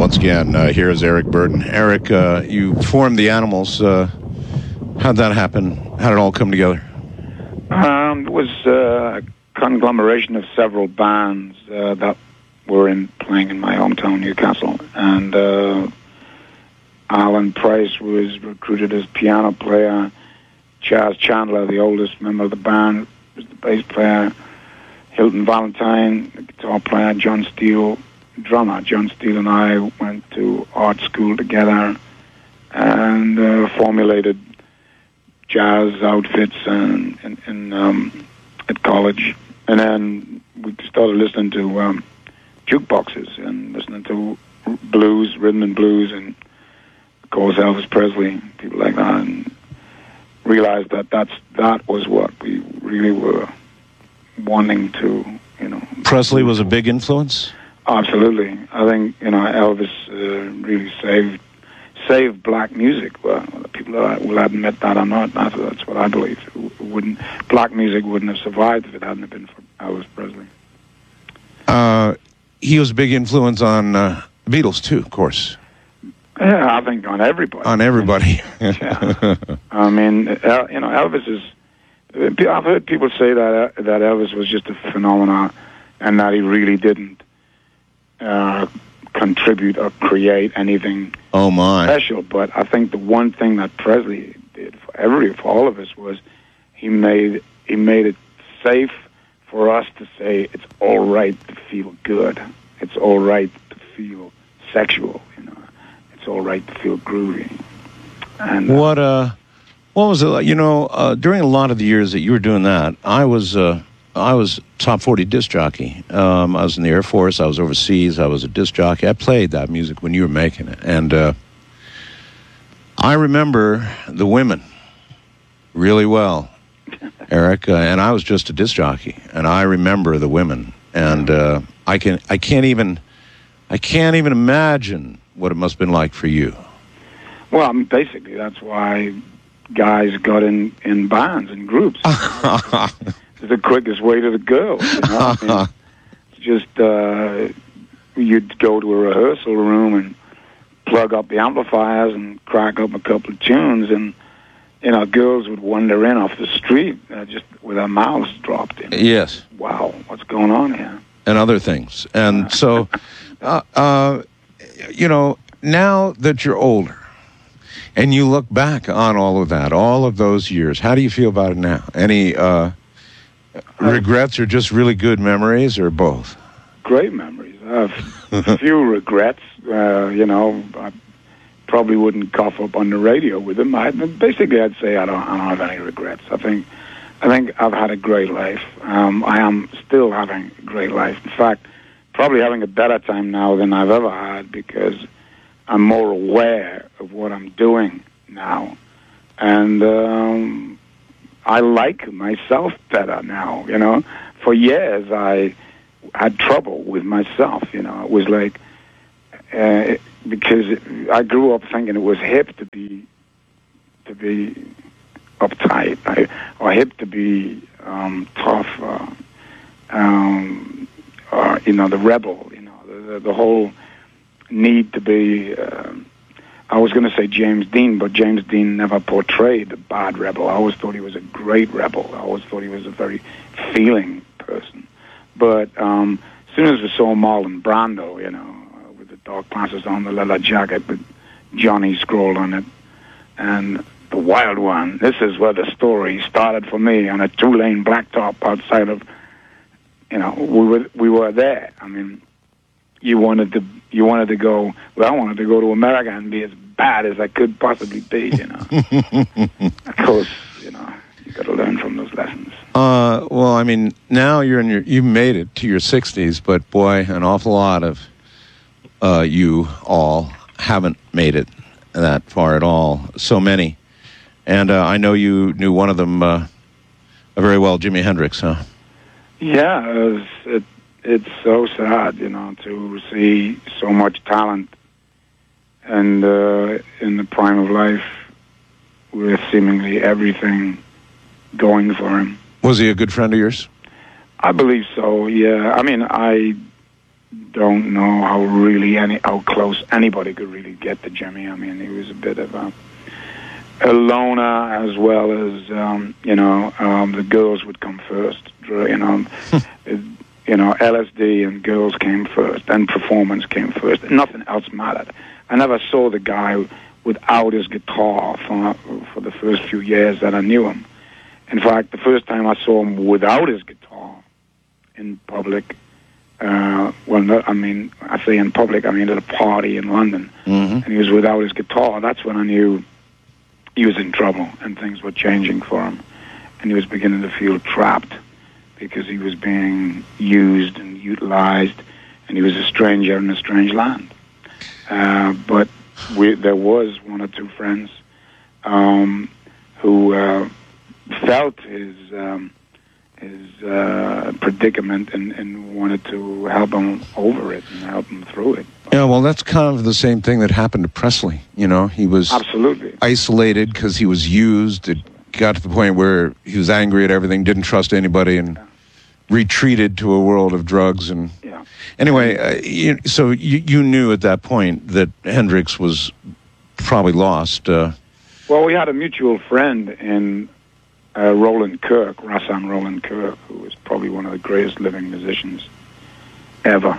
Once again, here is Eric Burdon. Eric, you formed the Animals. How'd that happen? How did it all come together? It was a conglomeration of several bands that were playing in my hometown, Newcastle. And Alan Price was recruited as piano player. Chaz Chandler, the oldest member of the band, was the bass player. Hilton Valentine, the guitar player. John Steele, drummer. John Steele and I went to art school together and formulated jazz outfits at college. And then we started listening to jukeboxes and listening to blues, rhythm and blues, and of course Elvis Presley, people like that, and realized that was what we really were wanting to, Presley was a big influence? Absolutely. I think, Elvis really saved black music. Well, people will admit that or not. That's what I believe. Black music wouldn't have survived if it hadn't been for Elvis Presley. He was a big influence on the Beatles, too, of course. Yeah, I think on everybody. On everybody. Yeah. I mean, Elvis is... I've heard people say that Elvis was just a phenomenon and that he really didn't contribute or create anything special. But I think the one thing that Presley did for all of us was he made it safe for us to say it's all right to feel good. It's all right to feel sexual. It's all right to feel groovy. And what was it like? During a lot of the years that you were doing that, I was top 40 disc jockey. I was in the Air Force. I was overseas. I was a disc jockey. I played that music when you were making it. And I remember the women really well, Eric. And I was just a disc jockey. And I remember the women. And I can't even imagine what it must have been like for you. Well, basically, that's why guys got in bands and groups. It's the quickest way to the girls. Just you'd go to a rehearsal room and plug up the amplifiers and crack up a couple of tunes, and girls would wander in off the street just with their mouths dropped in. Yes. Wow, what's going on here? And other things. And so, now that you're older, and you look back on all of that, all of those years, how do you feel about it now? Any regrets or just really good memories, or both? Great memories. I have a few regrets. I probably wouldn't cough up on the radio with them. I'd say I don't have any regrets. I think I've had a great life. I am still having a great life. In fact, probably having a better time now than I've ever had, because I'm more aware of what I'm doing now. And I like myself better now, For years, I had trouble with myself, It was like, because I grew up thinking it was hip to be uptight, or hip to be tough, or the rebel, the whole need to be, I was going to say James Dean, but James Dean never portrayed a bad rebel. I always thought he was a great rebel. I always thought he was a very feeling person. But as soon as we saw Marlon Brando, with the dark glasses on, the leather jacket with Johnny scrawled on it, and the Wild One, this is where the story started for me, on a 2-lane blacktop outside of, we were there. I mean, you wanted to go, well, I wanted to go to America and be as bad as I could possibly be, Of course, you got to learn from those lessons. Well, I mean, now you've made it to your 60s, but boy, an awful lot of you all haven't made it that far at all. So many. And I know you knew one of them very well, Jimi Hendrix, huh? Yeah, it's so sad, to see so much talent and in the prime of life with seemingly everything going for him. Was he a good friend of yours? I believe so, yeah. I mean, I don't know how close anybody could really get to Jimmy. I mean, he was a bit of a loner, as well as the girls would come first. LSD and girls came first, and performance came first. Nothing else mattered. I never saw the guy without his guitar for the first few years that I knew him. In fact, the first time I saw him without his guitar in public, I say in public, I mean at a party in London, and he was without his guitar. That's when I knew he was in trouble and things were changing for him, and he was beginning to feel trapped because he was being used and utilized, and he was a stranger in a strange land. But there was one or two friends who felt his predicament and wanted to help him over it and help him through it. Yeah, well, that's kind of the same thing that happened to Presley. He was absolutely isolated because he was used. It got to the point where he was angry at everything, didn't trust anybody, and retreated to a world of drugs. And anyway, so you knew at that point that Hendrix was probably lost. Well, we had a mutual friend in Roland Kirk, Rahsaan Roland Kirk, who was probably one of the greatest living musicians ever.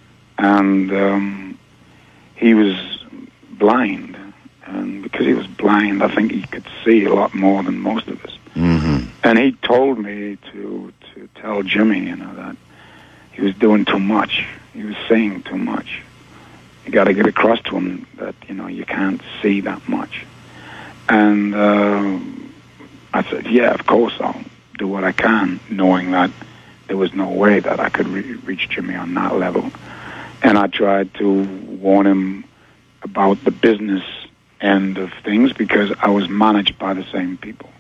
And he was blind. And because he was blind, I think he could see a lot more than most of us. Mm-hmm. And he told me to tell Jimmy, that he was doing too much. He was saying too much. You got to get across to him that, you can't see that much. And I said, yeah, of course, I'll do what I can, knowing that there was no way that I could reach Jimmy on that level. And I tried to warn him about the business end of things because I was managed by the same people.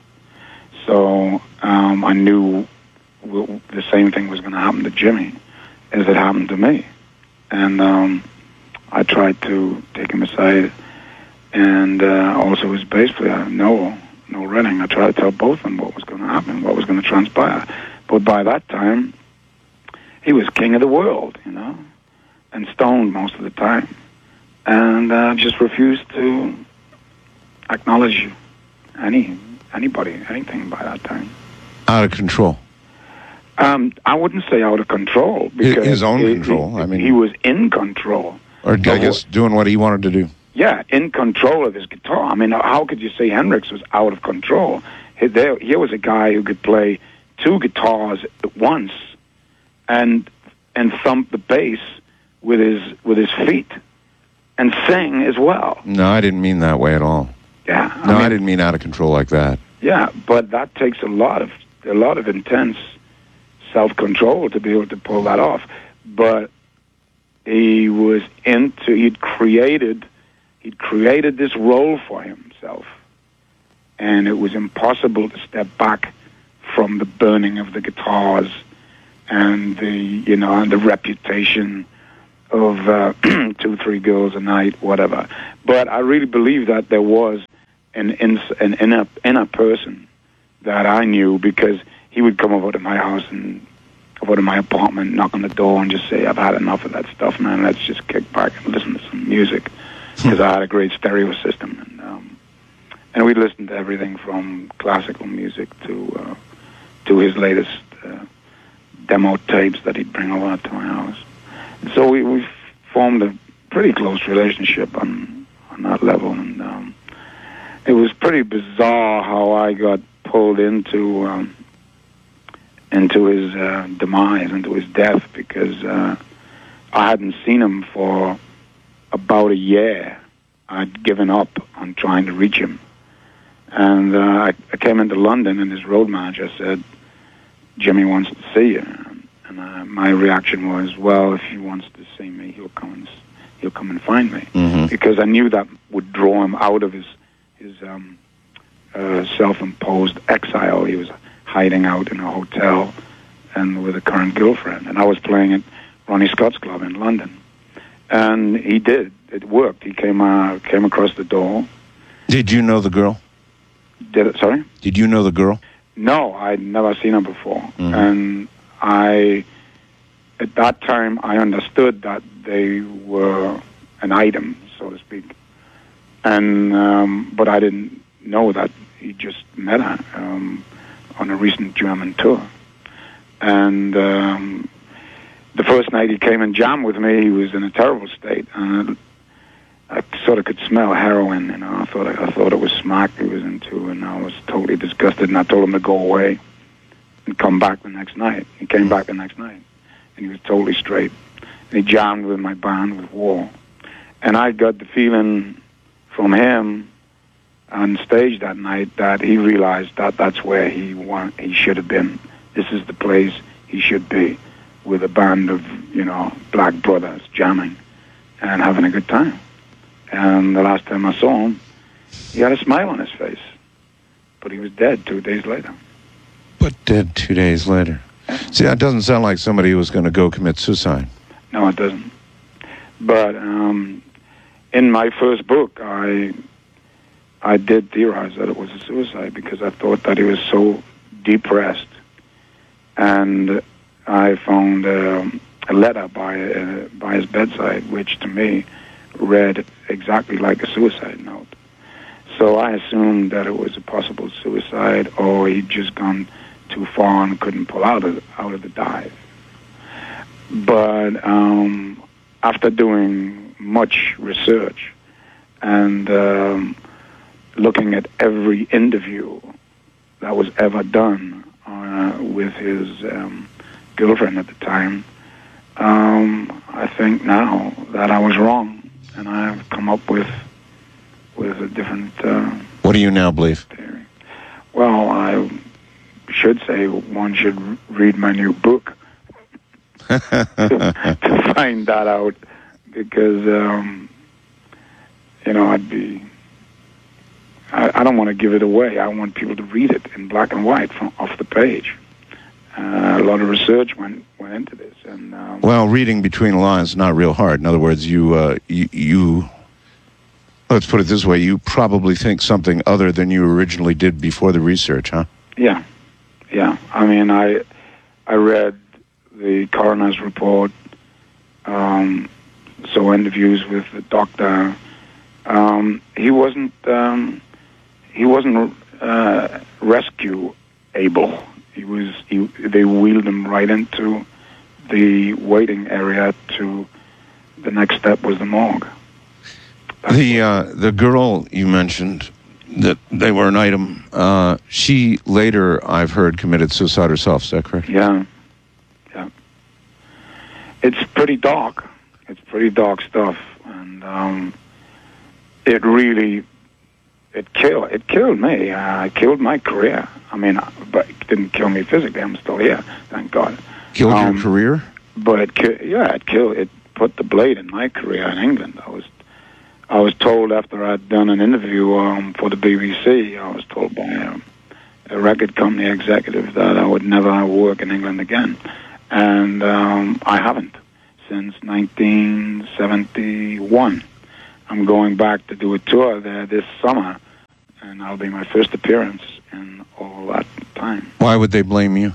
So I knew the same thing was going to happen to Jimmy as it happened to me. And I tried to take him aside, and also his bass player, Noel Redding. I tried to tell both of them what was going to happen, what was going to transpire. But by that time, he was king of the world, and stoned most of the time. And just refused to acknowledge anybody, anything by that time. Out of control. I wouldn't say out of control. Because his own control. He was in control. Or I guess doing what he wanted to do. Yeah, in control of his guitar. I mean, how could you say Hendrix was out of control? Here was a guy who could play two guitars at once and thump the bass with his feet and sing as well. No, I didn't mean that way at all. Yeah. I didn't mean out of control like that. Yeah, but that takes a lot of intense self-control to be able to pull that off. But he'd created this role for himself, and it was impossible to step back from the burning of the guitars and the reputation of 2-3 girls a night, whatever. But I really believe that there was an inner person that I knew, because he would come over to my house and over to my apartment, knock on the door, and just say, "I've had enough of that stuff, man. Let's just kick back and listen to some music," because I had a great stereo system, and we'd listen to everything from classical music to his latest demo tapes that he'd bring over to my house. And so we formed a pretty close relationship on that level, and it was pretty bizarre how I got pulled into his demise, into his death, because I hadn't seen him for about a year. I'd given up on trying to reach him. And I came into London, and his road manager said, "Jimmy wants to see you." And my reaction was, "Well, if he wants to see me, he'll come and find me," because I knew that would draw him out of his self-imposed exile. He was hiding out in a hotel and with a current girlfriend, and I was playing at Ronnie Scott's club in London, and he did. It worked. He came across the door. Did you know the girl? Sorry? Did you know the girl? No, I'd never seen her before, and I at that time, I understood that they were an item, so to speak. And but I didn't know that he just met her on a recent German tour. And the first night he came and jammed with me, he was in a terrible state. I sort of could smell heroin, you know. I thought it was smack he was into, and I was totally disgusted. And I told him to go away and come back the next night. He came back the next night, and he was totally straight. And he jammed with my band, with War. And I got the feeling from him on stage that night that he realized that that's where he should have been. This is the place he should be, with a band of, you know, black brothers jamming and having a good time. And the last time I saw him, he had a smile on his face. But he was dead 2 days later. But dead 2 days later. See, that doesn't sound like somebody who was going to go commit suicide. No, it doesn't. But in my first book, I did theorize that it was a suicide because I thought that he was so depressed. And I found a letter by his bedside, which to me read exactly like a suicide note. So I assumed that it was a possible suicide, or he'd just gone too far and couldn't pull out of the dive. But after doing much research and looking at every interview that was ever done with his girlfriend at the time, I think now that I was wrong, and I've come up with a different. What do you now believe? Theory. Well, I should say one should read my new book to find that out, because you know, I don't want to give it away. I want people to read it in black and white off the page. A lot of research went into this, and well, reading between the lines is not real hard. In other words, you let's put it this way: you probably think something other than you originally did before the research, huh? Yeah. I mean, I read the coroner's report, so interviews with the doctor. He wasn't rescue able. They wheeled him right into the waiting area. To the next step was the morgue. The girl you mentioned, that they were an item, she later, I've heard, committed suicide herself. Is that correct? Yeah. It's pretty dark. It's pretty dark stuff, and it killed me. It killed my career. I mean, but it didn't kill me physically. I'm still here, thank God. Killed your career? But it put the blade in my career in England. I was told after I'd done an interview for the BBC, I was told by a record company executive that I would never work in England again. And I haven't since 1971. I'm going back to do a tour there this summer, and that'll be my first appearance in all that time. Why would they blame you?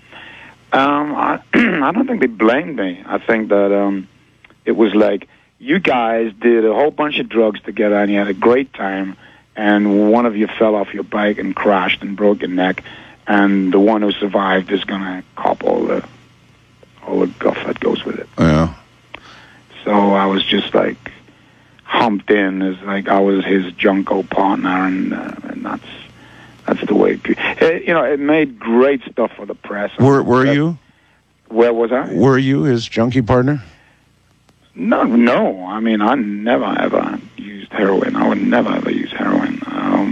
I don't think they blamed me. I think that it was like, you guys did a whole bunch of drugs together and you had a great time, and one of you fell off your bike and crashed and broke your neck, and the one who survived is going to cop all the guff that goes with it. Yeah. So I was just like humped in as like I was his Junko partner, and that's the way. It made great stuff for the press. Were you? Where was I? Were you his junkie partner? No. I mean, I never ever used heroin. I would never ever use heroin.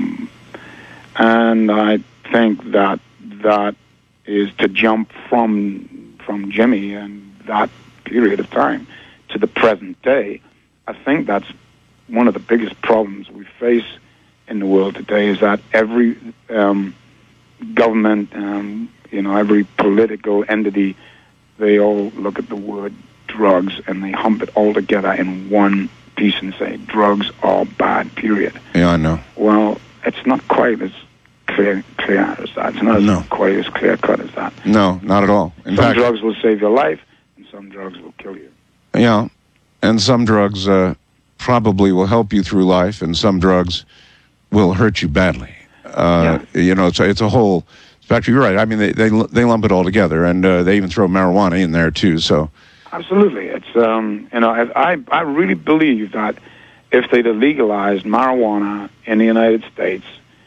And I think that is to jump from Jimmy and that period of time to the present day. I think that's one of the biggest problems we face in the world today, is that every government, every political entity, they all look at the word drugs and they hump it all together in one piece and say drugs are bad, period. Yeah, I know. Well, it's not quite as clear as that. It's not quite as clear cut as that. No, not at all. Some drugs will save your life, and some drugs will kill you. Yeah, and some drugs probably will help you through life, and some drugs will hurt you badly. You know, it's a whole spectrum. You're right. I mean, they lump it all together, and they even throw marijuana in there too. So, absolutely, it's you know, I really believe that if they'd have legalized marijuana in the United States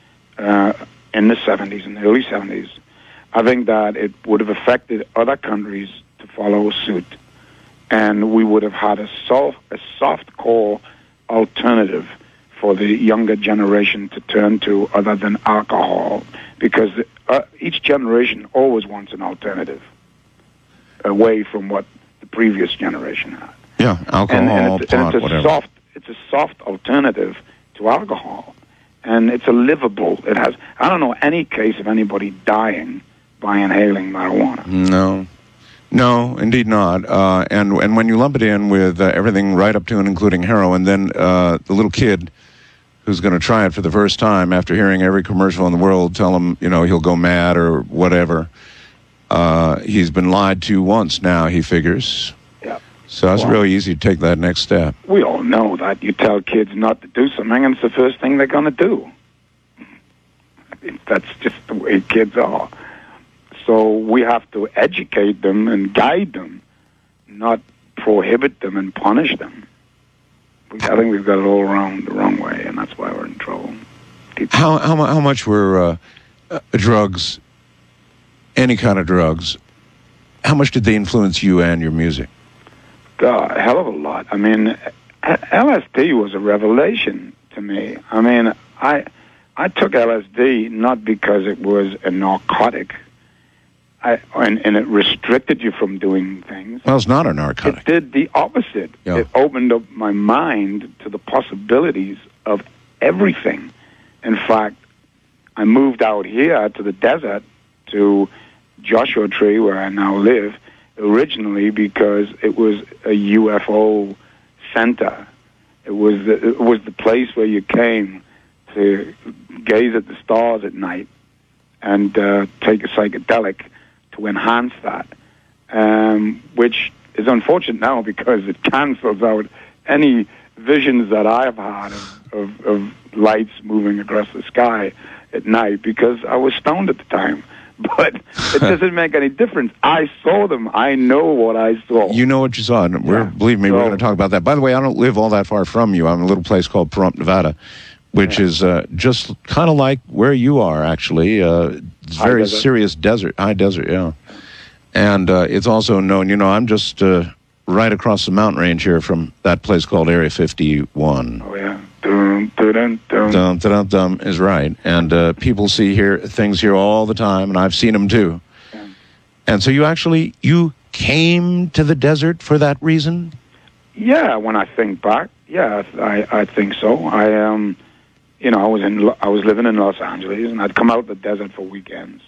in the 70s, in the early 70s, I think that it would have affected other countries to follow suit, and we would have had a soft core alternative for the younger generation to turn to other than alcohol, because each generation always wants an alternative away from what the previous generation had. Yeah, alcohol, pot, whatever. It's a soft alternative to alcohol, and it's a livable. It has. I don't know any case of anybody dying by inhaling marijuana. No, indeed not. And when you lump it in with everything right up to and including heroin, then the little kid who's going to try it for the first time after hearing every commercial in the world tell him, you know, he'll go mad or whatever, he's been lied to once now, he figures. Yeah. So it's really easy to take that next step. We all know that you tell kids not to do something, and it's the first thing they're going to do. That's just the way kids are. So we have to educate them and guide them, not prohibit them and punish them. I think we've got it all around the wrong way, and that's why we're in trouble. How much were drugs, any kind of drugs, how much did they influence you and your music? God, a hell of a lot. I mean, LSD was a revelation to me. I mean, I took LSD not because it was a narcotic, and it restricted you from doing things. Well, it's not a narcotic. It did the opposite. Yeah. It opened up my mind to the possibilities of everything. In fact, I moved out here to the desert, to Joshua Tree, where I now live, originally because it was a UFO center. It was the place where you came to gaze at the stars at night and take a psychedelic to enhance that, which is unfortunate now because it cancels out any visions that I've had of lights moving across the sky at night, because I was stoned at the time. But it doesn't make any difference. I saw them. I know what I saw. You know what you saw. And believe me, we're going to talk about that. By the way, I don't live all that far from you. I'm in a little place called Pahrump, Nevada, which is just kind of like where you are, actually. It's very serious desert, high desert, yeah. And it's also known, you know, I'm just right across the mountain range here from that place called Area 51. Oh, yeah. Dum, dum, dum. Dum, dum, dum is right. And people see things here all the time, and I've seen them too. Yeah. And so you came to the desert for that reason? Yeah, when I think back, yeah, I think so. You know, I was living in Los Angeles, and I'd come out the desert for weekends.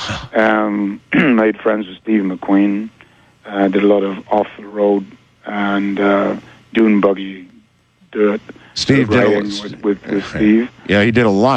Made friends with Steve McQueen. Did a lot of off-the-road and dune buggy dirt. Steve did with Steve. Yeah, he did a lot.